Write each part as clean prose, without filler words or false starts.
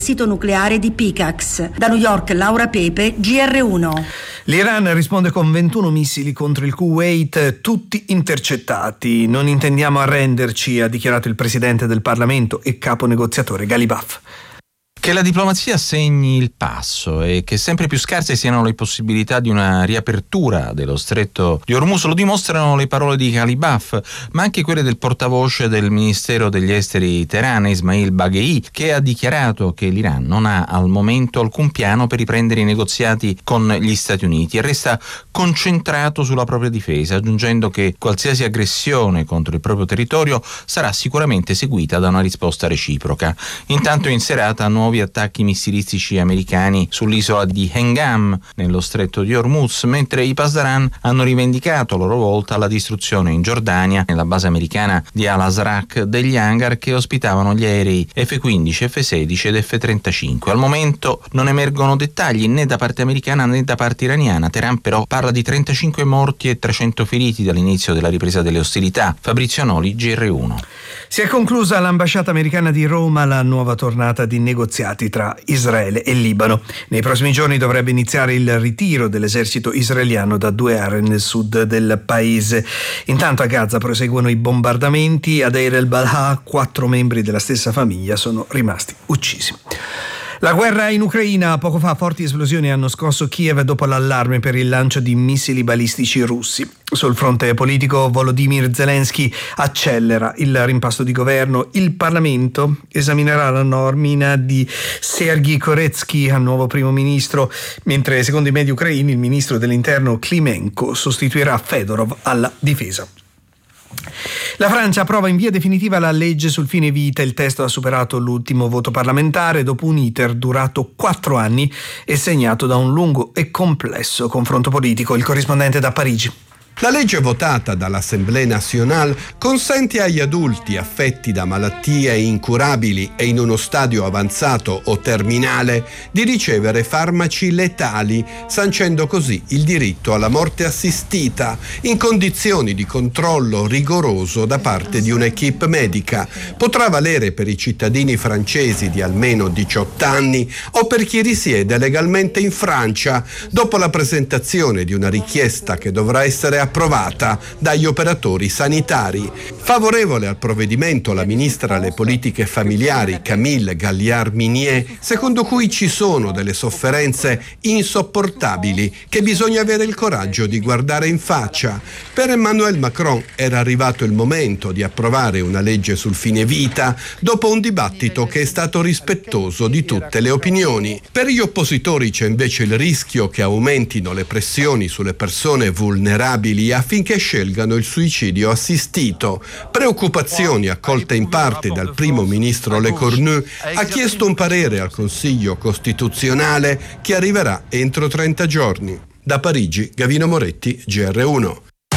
Sito nucleare di Piccax. Da New York, Laura Pepe, GR1. L'Iran risponde con 21 missili contro il Kuwait, tutti intercettati. Non intendiamo arrenderci, ha dichiarato il presidente del Parlamento e capo negoziatore Ghalibaf. Che la diplomazia segni il passo e che sempre più scarse siano le possibilità di una riapertura dello stretto di Hormuz lo dimostrano le parole di Ghalibaf, ma anche quelle del portavoce del Ministero degli Esteri Teheran, Ismail Baghei, che ha dichiarato che l'Iran non ha al momento alcun piano per riprendere i negoziati con gli Stati Uniti e resta concentrato sulla propria difesa, aggiungendo che qualsiasi aggressione contro il proprio territorio sarà sicuramente seguita da una risposta reciproca. Intanto in serata nuovi attacchi missilistici americani sull'isola di Hengam nello stretto di Hormuz, mentre i Pasdaran hanno rivendicato a loro volta la distruzione in Giordania, nella base americana di Al-Azraq, degli hangar che ospitavano gli aerei F-15, F-16 ed F-35. Al momento non emergono dettagli né da parte americana né da parte iraniana. Teheran però parla di 35 morti e 300 feriti dall'inizio della ripresa delle ostilità. Fabrizio Noli, GR1. Si è conclusa all'ambasciata americana di Roma la nuova tornata di negoziati tra Israele e Libano. Nei prossimi giorni dovrebbe iniziare il ritiro dell'esercito israeliano da 2 aree nel sud del paese. Intanto a Gaza proseguono i bombardamenti. A Deir el-Balha 4 membri della stessa famiglia sono rimasti uccisi. La guerra in Ucraina. Poco fa forti esplosioni hanno scosso Kiev dopo l'allarme per il lancio di missili balistici russi. Sul fronte politico Volodymyr Zelensky accelera il rimpasto di governo. Il Parlamento esaminerà la nomina di Sergij Koretsky al nuovo primo ministro, mentre secondo i media ucraini il ministro dell'interno Klimenko sostituirà Fedorov alla difesa. La Francia approva in via definitiva la legge sul fine vita. Il testo ha superato l'ultimo voto parlamentare dopo un iter durato 4 anni e segnato da un lungo e complesso confronto politico. Il corrispondente da Parigi. La legge votata dall'Assemblée nationale consente agli adulti affetti da malattie incurabili e in uno stadio avanzato o terminale di ricevere farmaci letali, sancendo così il diritto alla morte assistita in condizioni di controllo rigoroso da parte di un'equipe medica. Potrà valere per i cittadini francesi di almeno 18 anni o per chi risiede legalmente in Francia, dopo la presentazione di una richiesta che dovrà essere approvata dagli operatori sanitari. Favorevole al provvedimento la ministra alle politiche familiari Camille Galliard-Minier, secondo cui ci sono delle sofferenze insopportabili che bisogna avere il coraggio di guardare in faccia. Per Emmanuel Macron era arrivato il momento di approvare una legge sul fine vita dopo un dibattito che è stato rispettoso di tutte le opinioni. Per gli oppositori c'è invece il rischio che aumentino le pressioni sulle persone vulnerabili affinché scelgano il suicidio assistito. Preoccupazioni accolte in parte dal primo ministro Lecornu, ha chiesto un parere al Consiglio Costituzionale che arriverà entro 30 giorni. Da Parigi, Gavino Moretti, GR1.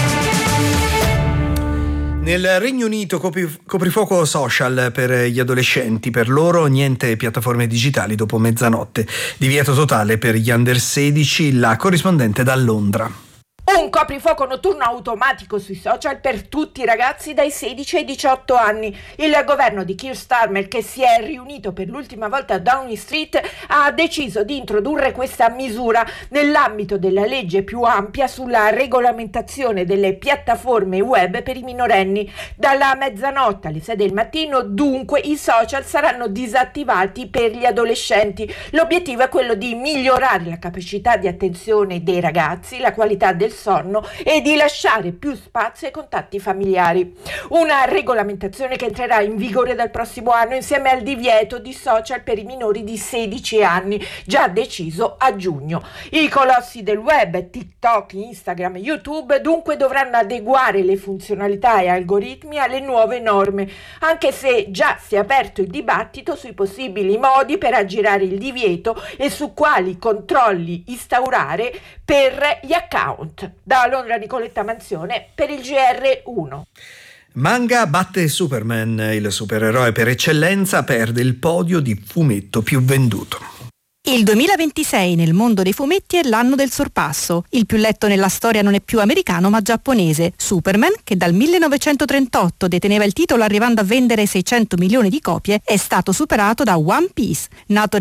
Nel Regno Unito coprifuoco social per gli adolescenti, per loro niente piattaforme digitali dopo mezzanotte, divieto totale per gli under 16, la corrispondente da Londra. Un coprifuoco notturno automatico sui social per tutti i ragazzi dai 16 ai 18 anni. Il governo di Keir Starmer, che si è riunito per l'ultima volta a Downing Street, ha deciso di introdurre questa misura nell'ambito della legge più ampia sulla regolamentazione delle piattaforme web per i minorenni. Dalla mezzanotte alle 6 del mattino, dunque, i social saranno disattivati per gli adolescenti. L'obiettivo è quello di migliorare la capacità di attenzione dei ragazzi, la qualità del sonno e di lasciare più spazio ai contatti familiari. Una regolamentazione che entrerà in vigore dal prossimo anno insieme al divieto di social per i minori di 16 anni, già deciso a giugno. I colossi del web, TikTok, Instagram, YouTube, dunque dovranno adeguare le funzionalità e algoritmi alle nuove norme, anche se già si è aperto il dibattito sui possibili modi per aggirare il divieto e su quali controlli instaurare per gli account. Da Londra, Nicoletta Manzione per il GR1. Manga batte Superman, il supereroe per eccellenza perde il podio di fumetto più venduto. Il 2026 nel mondo dei fumetti è l'anno del sorpasso. Il più letto nella storia non è più americano ma giapponese. Superman, che dal 1938 deteneva il titolo arrivando a vendere 600 milioni di copie, è stato superato da One Piece, nato